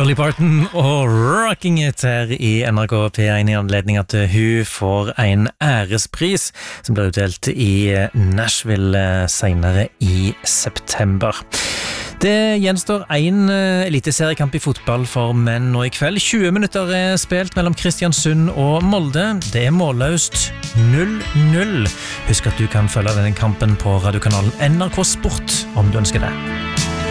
Dolly Parton og Rocking It her i NRK P1 i anledning at hun får en ærespris som blir utdelt i Nashville senere i september. Det gjenstår en eliteseriekamp i fotball for menn nå i kveld. 20 minutter er spilt mellom Kristiansund og Molde. Det er målløst 0-0. Husk at du kan følge denne kampen på radiokanalen NRK Sport om du ønsker det.